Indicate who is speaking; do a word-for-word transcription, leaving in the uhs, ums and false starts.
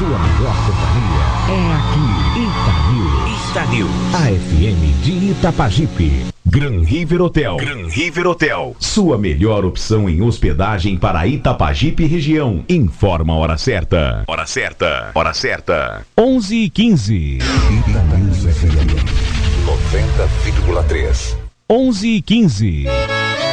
Speaker 1: sua melhor companhia é aqui, Itanil. Itanil. A F M de Itapajipe. Gran River Hotel. Gran River Hotel. Sua melhor opção em hospedagem para Itapajipe e região. Informa a hora certa. Hora certa. Hora certa. onze e quinze.
Speaker 2: Itanil F M noventa vírgula três.
Speaker 1: onze e quinze.